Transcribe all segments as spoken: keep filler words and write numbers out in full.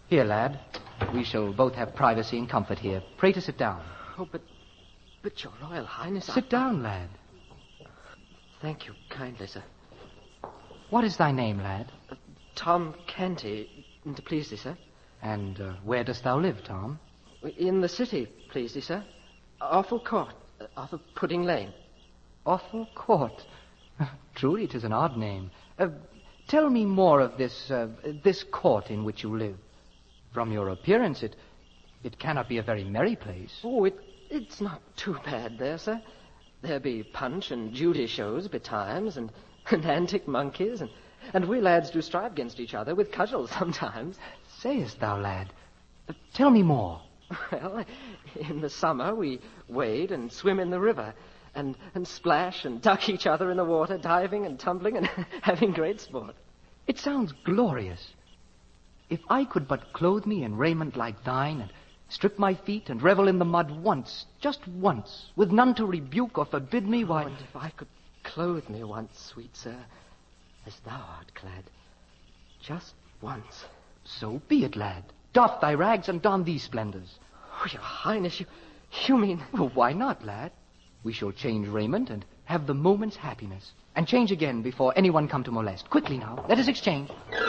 Here, lad. We shall both have privacy and comfort here. Pray to sit down. Oh, but... But, Your Royal Highness... Sit I... down, lad. Thank you kindly, sir. What is thy name, lad? Uh, Tom Canty, to please thee, sir. And uh, where dost thou live, Tom? In the city, please thee, sir. Offal Court, uh, off of Pudding Lane. Offal Court. Truly, it is an odd name. Uh, tell me more of this uh, this court in which you live. From your appearance, it it cannot be a very merry place. Oh, it it's not too bad there, sir. There be Punch and Judy shows betimes, and, and antic monkeys, and, and we lads do strive against each other with cudgels sometimes. Sayest thou, lad? Uh, tell me more. Well, in the summer we wade and swim in the river, and, and splash and duck each other in the water, diving and tumbling and having great sport. It sounds glorious. If I could but clothe me in raiment like thine, and strip my feet and revel in the mud once, just once, with none to rebuke or forbid me, why... Oh, and if I could clothe me once, sweet sir, as thou art clad, just once. So be it, lad. Doff thy rags and don these splendors. Oh, Your Highness, you, you mean... Well, why not, lad? We shall change raiment and have the moment's happiness, and change again before anyone come to molest. Quickly now, let us exchange.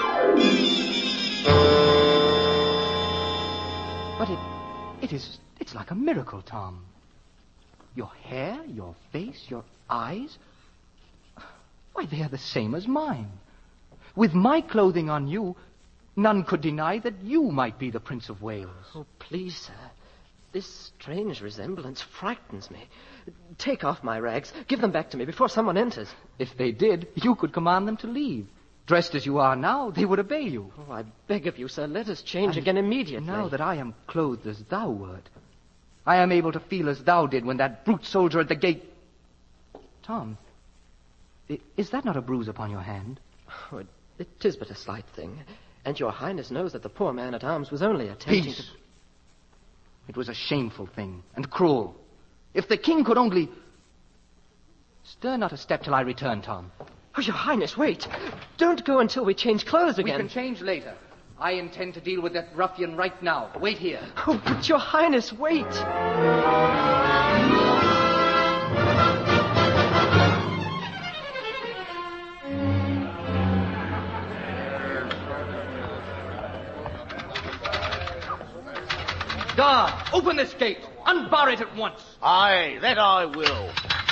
But it, it is, it's like a miracle, Tom. Your hair, your face, your eyes, why, they are the same as mine. With my clothing on you, none could deny that you might be the Prince of Wales. Oh, please, sir. This strange resemblance frightens me. Take off my rags. Give them back to me before someone enters. If they did, you could command them to leave. Dressed as you are now, they would obey you. Oh, I beg of you, sir, let us change And again immediately. Now that I am clothed as thou wert, I am able to feel as thou did when that brute soldier at the gate... Tom, i- is that not a bruise upon your hand? Oh, it, it is but a slight thing. And Your Highness knows that the poor man-at-arms was only attempting Peace. to... It was a shameful thing, and cruel. If the king could only... Stir not a step till I return, Tom. Oh, Your Highness, wait. Don't go until we change clothes again. We can change later. I intend to deal with that ruffian right now. Wait here. Oh, but Your Highness, wait. Guard, open this gate. Unbar it at once. Aye, that I will.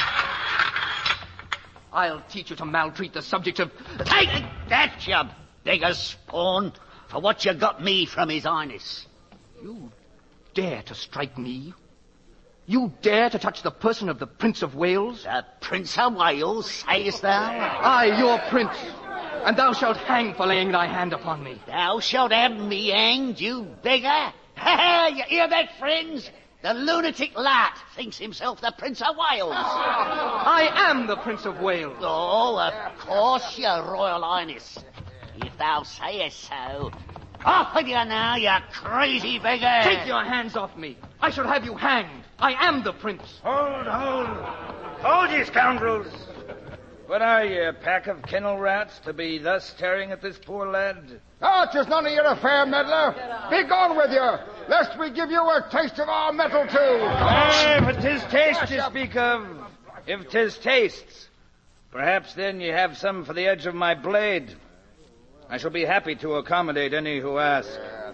I'll teach you to maltreat the subjects of... Take that, you beggar spawn, for what you got me from His Highness. You dare to strike me? You dare to touch the person of the Prince of Wales? The Prince of Wales, sayest thou? I, your prince, and thou shalt hang for laying thy hand upon me. Thou shalt have me hanged, you beggar. Ha, you hear that, friends? The lunatic lat thinks himself the Prince of Wales. I am the Prince of Wales. Oh, of course, your Royal Highness. If thou sayest so. Off with you now, you crazy beggar. Take your hands off me. I shall have you hanged. I am the prince. Hold, hold. Hold, ye scoundrels. What are ye, a pack of kennel rats, to be thus staring at this poor lad? Oh, 'tis none of your affair, meddler. Be gone with you, lest we give you a taste of our metal, too. Aye, if 'tis taste you speak of, if 'tis tastes, perhaps then ye have some for the edge of my blade. I shall be happy to accommodate any who ask.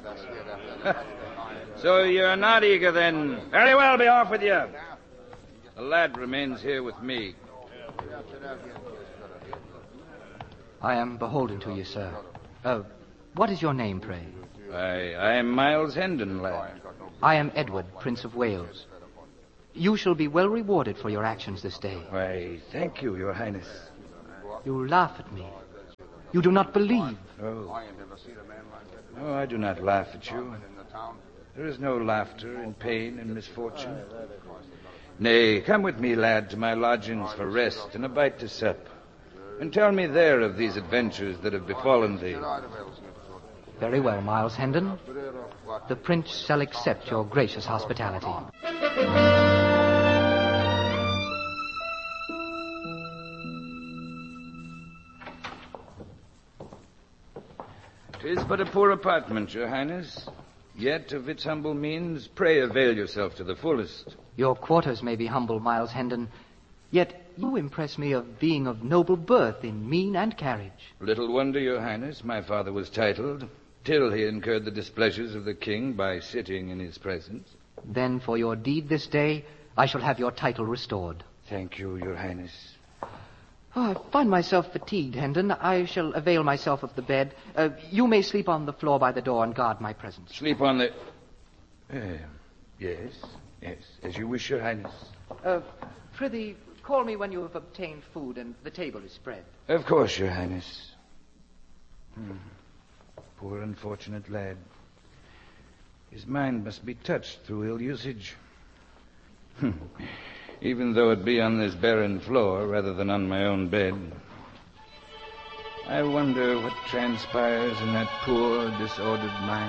So you're not eager, then? Very well, be off with you. The lad remains here with me. I am beholden to you, sir. Uh, what is your name, pray? I, I am Miles Hendon, lad. I am Edward, Prince of Wales. You shall be well rewarded for your actions this day. Why, thank you, Your Highness. You laugh at me. You do not believe. Oh. No, I do not laugh at you. There is no laughter in pain and misfortune. Nay, come with me, lad, to my lodgings for rest and a bite to sup. And tell me there of these adventures that have befallen thee. Very well, Miles Hendon. The prince shall accept your gracious hospitality. 'Tis but a poor apartment, your highness. Yet of its humble means, pray avail yourself to the fullest. Your quarters may be humble, Miles Hendon, yet you impress me of being of noble birth in mien and carriage. Little wonder, your highness, my father was titled, till he incurred the displeasures of the king by sitting in his presence. Then for your deed this day, I shall have your title restored. Thank you, your highness. Oh, I find myself fatigued, Hendon. I shall avail myself of the bed. Uh, you may sleep on the floor by the door and guard my presence. Sleep on the... Uh, yes, yes, as you wish, your highness. Uh, prithee, call me when you have obtained food and the table is spread. Of course, your highness. Hmm. Poor unfortunate lad. His mind must be touched through ill usage. Even though it be on this barren floor rather than on my own bed. I wonder what transpires in that poor, disordered mind.